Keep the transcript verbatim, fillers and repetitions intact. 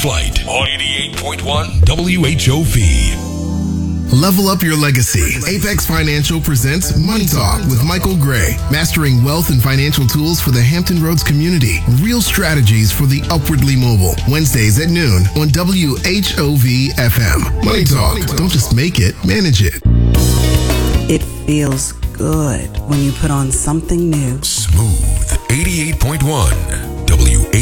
Flight on eighty-eight point one W H O V. Level up your legacy. Apex Financial presents Money Talk with Michael Gray. Mastering wealth and financial tools for the Hampton Roads community. Real strategies for the upwardly mobile. Wednesdays at noon on W H O V F M. Money Talk. Don't just make it, manage it. It feels good when you put on something new. Smooth eighty-eight point one W H O V.